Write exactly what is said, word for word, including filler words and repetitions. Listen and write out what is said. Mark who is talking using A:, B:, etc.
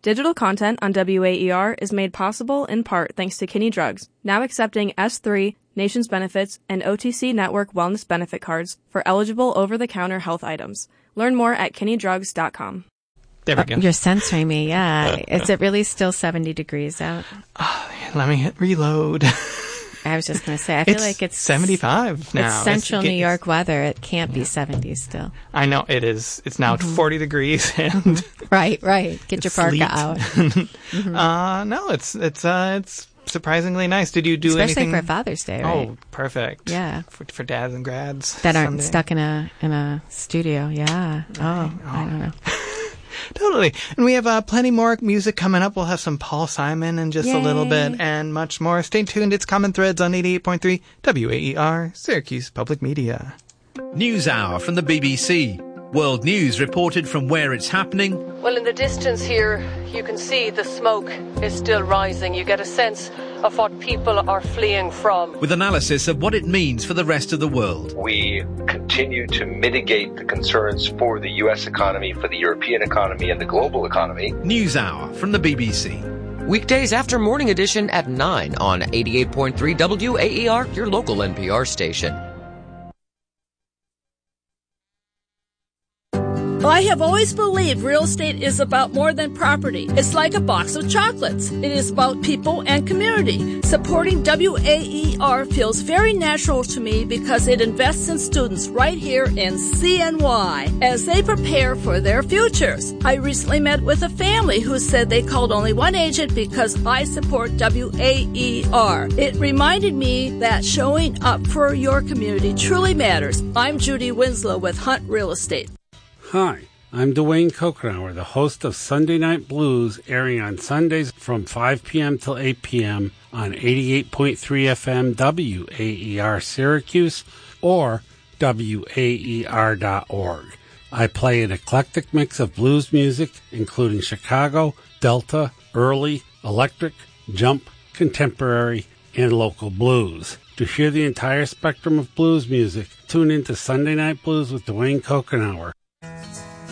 A: Digital content on W A E R is made possible in part thanks to Kinney Drugs, now accepting S three, Nations Benefits, and O T C Network Wellness Benefit cards for eligible over-the-counter health items. Learn more at kinney drugs dot com.
B: There we go.
C: Oh, you're censoring me, yeah. Is it really still seventy degrees out?
B: Oh, let me hit reload.
C: I was just going to say, I feel
B: it's
C: like it's
B: seventy-five now.
C: It's central
B: it's,
C: New York weather. It can't be seventy still.
B: I know it is. It's now mm-hmm. forty degrees and
C: right, right. Get your parka out.
B: mm-hmm. Uh, no, it's it's uh, it's surprisingly nice. Did you do
C: Especially
B: anything?
C: Especially for Father's Day, right?
B: Oh, perfect.
C: Yeah,
B: for, for dads and grads
C: that aren't
B: Sunday.
C: stuck in a in a studio. Yeah. Oh, oh. I don't know.
B: Totally. And we have uh, plenty more music coming up. We'll have some Paul Simon in just
C: Yay.
B: a little bit and much more. Stay tuned. It's Common Threads on eighty-eight point three W A E R, Syracuse Public Media.
D: News Hour from the B B C. World news reported from where it's happening.
E: Well, in the distance here, you can see the smoke is still rising. You get a sense of what people are fleeing from.
D: With analysis of what it means for the rest of the world.
F: We continue to mitigate the concerns for the U S economy, for the European economy, and the global economy.
D: News Hour from the B B C.
G: Weekdays after Morning Edition at nine on eighty-eight point three W A E R, your local N P R station.
H: Well, I have always believed real estate is about more than property. It's like a box of chocolates. It is about people and community. Supporting W A E R feels very natural to me because it invests in students right here in C N Y as they prepare for their futures. I recently met with a family who said they called only one agent because I support W A E R. It reminded me that showing up for your community truly matters. I'm Judy Winslow with Hunt Real Estate.
I: Hi, I'm Dwayne Kokenauer, the host of Sunday Night Blues, airing on Sundays from five p.m. till eight p.m. on eighty-eight point three F M W A E R Syracuse or W A E R dot org. I play an eclectic mix of blues music, including Chicago, Delta, early, electric, jump, contemporary, and local blues. To hear the entire spectrum of blues music, tune into Sunday Night Blues with Dwayne Kokenauer